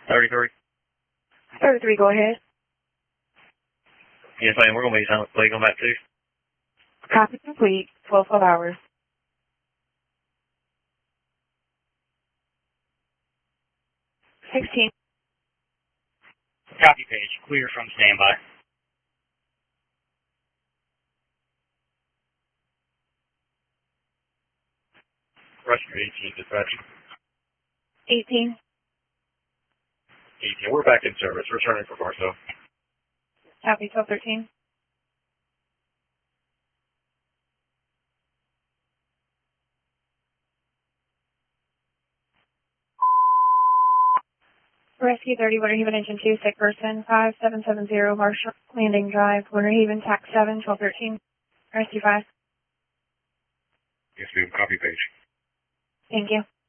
33. 33, go ahead. Yes, ma'am. We're going to be silent. Please, on back 2. Copy complete. 12 hours. 16. Copy page. Clear from standby. Rescue 18, dispatch. 18. 18. We're back in service. Returning for Barstow. Copy 1213. Rescue 30, Winter Haven Engine 2, sick person, 5770 Marshall Landing Drive, Winter Haven, TAC 7, 1213. Rescue 5. Yes, ma'am. Copy page. Thank you.